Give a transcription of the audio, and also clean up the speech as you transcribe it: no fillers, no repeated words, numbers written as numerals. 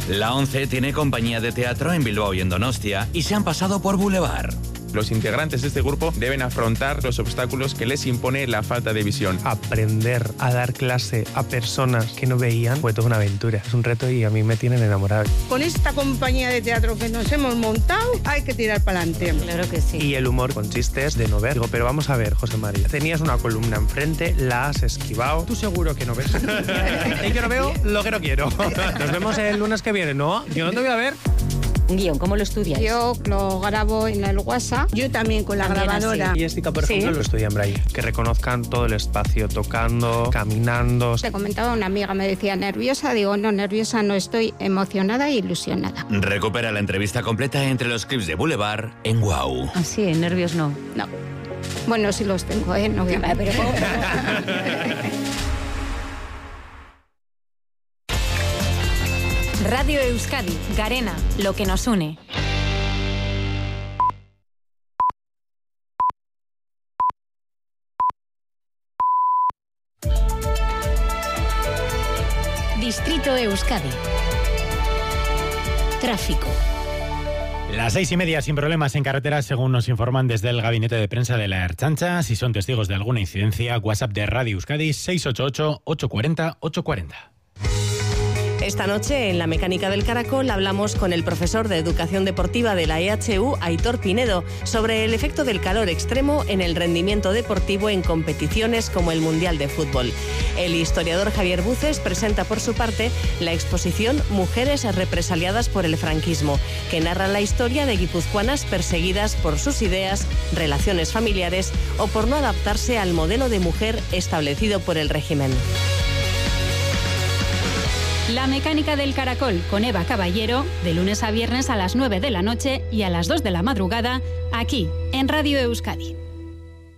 La ONCE tiene compañía de teatro en Bilbao y en Donostia y se han pasado por Boulevard. Los integrantes de este grupo deben afrontar los obstáculos que les impone la falta de visión. Aprender a dar clase a personas que no veían fue toda una aventura. Es un reto y a mí me tienen enamorado. Con esta compañía de teatro que nos hemos montado, hay que tirar para adelante. Claro que sí. Y el humor consiste de no ver. Digo, pero vamos a ver, José María. Tenías una columna enfrente, la has esquivado. Tú seguro que no ves. Yo no veo lo que no quiero. Nos vemos el lunes que viene, ¿no? Yo no te voy a ver. Un guión, ¿cómo lo estudias? Yo lo grabo en el WhatsApp, yo también con la grabadora. Y Jessica, por ejemplo, lo estudia en Braille. Que reconozcan todo el espacio, tocando, caminando. Te comentaba una amiga, me decía, ¿nerviosa? Digo, no, nerviosa no estoy, emocionada e ilusionada. Recupera la entrevista completa entre los clips de Boulevard en Wow. Ah, sí, nervios no. No. Bueno, sí los tengo, no voy a... Pero... Radio Euskadi, Garena, lo que nos une. Distrito Euskadi. Tráfico. Las 6:30 sin problemas en carretera, según nos informan desde el gabinete de prensa de la Ertzaintza. Si son testigos de alguna incidencia, WhatsApp de Radio Euskadi 688-840-840. Esta noche, en La Mecánica del Caracol, hablamos con el profesor de Educación Deportiva de la EHU, Aitor Pinedo, sobre el efecto del calor extremo en el rendimiento deportivo en competiciones como el Mundial de Fútbol. El historiador Javier Buces presenta por su parte la exposición Mujeres represaliadas por el franquismo, que narra la historia de guipuzcoanas perseguidas por sus ideas, relaciones familiares o por no adaptarse al modelo de mujer establecido por el régimen. La Mecánica del Caracol con Eva Caballero, de lunes a viernes a las 9 de la noche y a las 2 de la madrugada, aquí en Radio Euskadi.